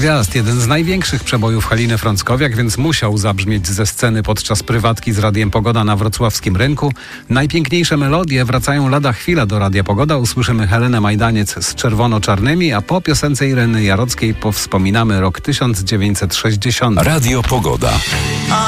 gwiazd, jeden z największych przebojów Haliny Frąckowiak, więc musiał zabrzmieć ze sceny podczas prywatki z Radiem Pogoda na wrocławskim rynku. Najpiękniejsze melodie wracają lada chwila do Radia Pogoda. Usłyszymy Helenę Majdaniec z Czerwono-Czarnymi, a po piosence Ireny Jarockiej powspominamy rok 1960. Radio Pogoda.